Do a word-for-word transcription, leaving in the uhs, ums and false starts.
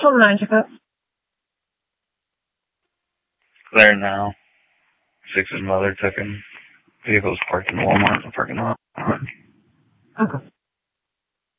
Till nine checkup. There now. Six's mother took him. Vehicle's parked in the Walmart in the parking lot. Okay.